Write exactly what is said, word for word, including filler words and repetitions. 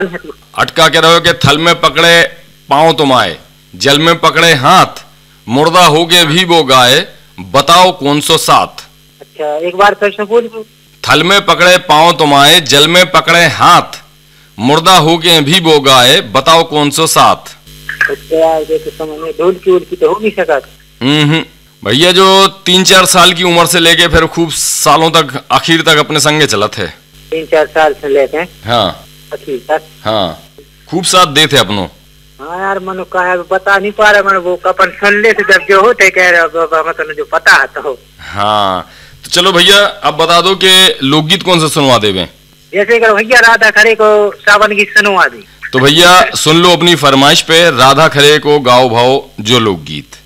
अटका के रहो कि थल में पकड़े पाँव तुम्हारे, जल में पकड़े हाथ, मुर्दा हो गए भी वो गाय, बताओ कौन सो साथ। अच्छा एक बार फिर से बोल दो। थल में पकड़े पाँव तुम्हारे, जल में पकड़े हाथ, मुर्दा हो गए भी वो गाय, बताओ कौन सो साथ। ढोल की उल्की तो हो नहीं सका। हम्म भैया जो तीन चार साल की उम्र से लेके फिर खूब सालों तक आखिर तक अपने संगे चला थे। तीन चार साल से लेके हाँ आखिर तक। हाँ खूब साथ दे थे अपनों। हाँ यार मनु का है बता नहीं पा रहा, मैंने वो कपन सुन ले थे जब जो होते कह रहे मतलब जो पता है तो। हाँ तो चलो भैया अब बता दो कि लोकगीत कौन सा सुनवा देवे। जैसे करो भैया राधा खरे को सावन गीत सुनवा दी। तो भैया सुन लो अपनी फरमाइश पे, राधा खरे को गाओ भाओ जो लोकगीत।